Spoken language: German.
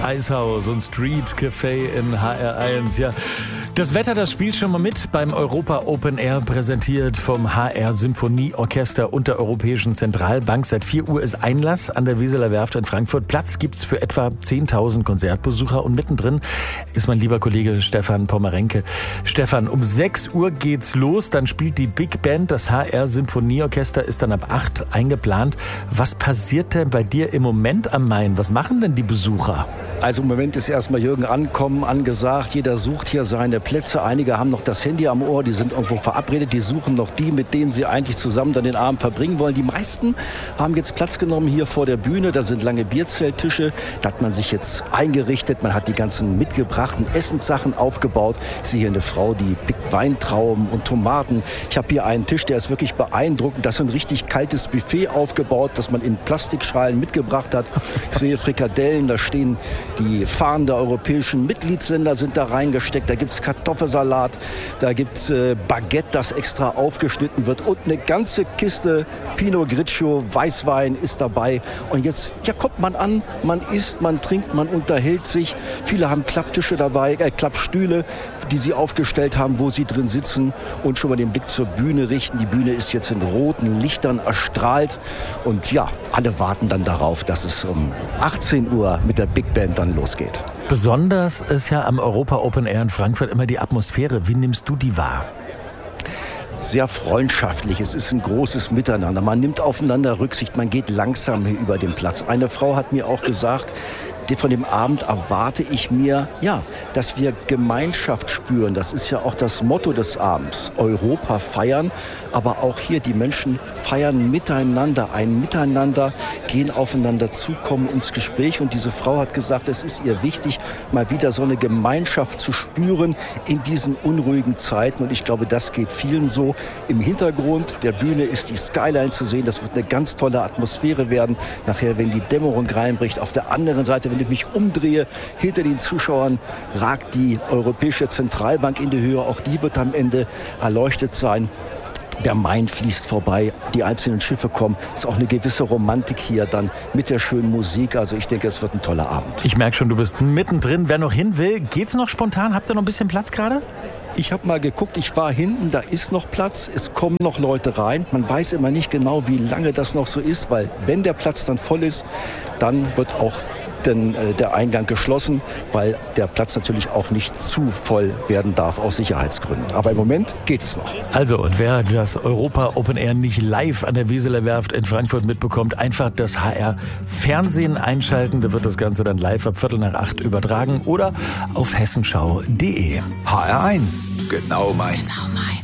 Eishaus und Street Café in HR1. Ja, das Wetter, das spielt schon mal mit beim Europa Open Air, präsentiert vom HR Symphonieorchester und der Europäischen Zentralbank. Seit 4 Uhr ist Einlass an der Weseler Werft in Frankfurt. Platz gibt's für etwa 10.000 Konzertbesucher und mittendrin ist mein lieber Kollege Stefan Pommerenke. Stefan, um 6 Uhr geht's los, dann spielt die Big Band. Das HR Symphonieorchester ist dann ab 8 eingeplant. Was passiert denn bei dir im Moment am Main? Was machen denn die Besucher? Also im Moment ist erstmal Jürgen Ankommen angesagt. Jeder sucht hier seine Plätze. Einige haben noch das Handy am Ohr, die sind irgendwo verabredet. Die suchen noch die, mit denen sie eigentlich zusammen dann den Abend verbringen wollen. Die meisten haben jetzt Platz genommen hier vor der Bühne. Da sind lange Bierzelttische. Da hat man sich jetzt eingerichtet. Man hat die ganzen mitgebrachten Essenssachen aufgebaut. Ich sehe hier eine Frau, die pickt Weintrauben und Tomaten. Ich habe hier einen Tisch, der ist wirklich beeindruckend. Das ist ein richtig kaltes Buffet aufgebaut, das man in Plastikschalen mitgebracht hat. Ich sehe Frikadellen, da stehen die Fahnen der europäischen Mitgliedsländer sind da reingesteckt. Da gibt es Kartoffelsalat, da gibt es Baguette, das extra aufgeschnitten wird. Und eine ganze Kiste Pinot Grigio, Weißwein ist dabei. Und jetzt kommt man an, man isst, man trinkt, man unterhält sich. Viele haben Klapptische dabei, Klappstühle, die sie aufgestellt haben, wo sie drin sitzen und schon mal den Blick zur Bühne richten. Die Bühne ist jetzt in roten Lichtern erstrahlt. Und ja, alle warten dann darauf, dass es um 18 Uhr mit der Big Band dann losgeht. Besonders ist ja am Europa Open Air in Frankfurt immer die Atmosphäre. Wie nimmst du die wahr? Sehr freundschaftlich. Es ist ein großes Miteinander. Man nimmt aufeinander Rücksicht. Man geht langsam hier über den Platz. Eine Frau hat mir auch gesagt, von dem Abend erwarte ich mir, dass wir Gemeinschaft spüren. Das ist ja auch das Motto des Abends. Europa feiern, aber auch hier die Menschen feiern miteinander. Ein Miteinander, gehen aufeinander zu, kommen ins Gespräch. Und diese Frau hat gesagt, es ist ihr wichtig, mal wieder so eine Gemeinschaft zu spüren in diesen unruhigen Zeiten. Und ich glaube, das geht vielen so. Im Hintergrund der Bühne ist die Skyline zu sehen. Das wird eine ganz tolle Atmosphäre werden. Nachher, wenn die Dämmerung reinbricht, auf der anderen Seite, wenn ich mich umdrehe, hinter den Zuschauern ragt die Europäische Zentralbank in die Höhe. Auch die wird am Ende erleuchtet sein. Der Main fließt vorbei, die einzelnen Schiffe kommen. Es ist auch eine gewisse Romantik hier dann mit der schönen Musik. Also ich denke, es wird ein toller Abend. Ich merke schon, du bist mittendrin. Wer noch hin will, geht's noch spontan? Habt ihr noch ein bisschen Platz gerade? Ich habe mal geguckt, ich war hinten, da ist noch Platz, es kommen noch Leute rein. Man weiß immer nicht genau, wie lange das noch so ist, weil wenn der Platz dann voll ist, dann wird auch der Eingang geschlossen, weil der Platz natürlich auch nicht zu voll werden darf aus Sicherheitsgründen. Aber im Moment geht es noch. Also, und wer das Europa Open Air nicht live an der Weseler Werft in Frankfurt mitbekommt, einfach das HR Fernsehen einschalten. Da wird das Ganze dann live ab 7:45 übertragen oder auf hessenschau.de. HR1, genau meins. Genau meins.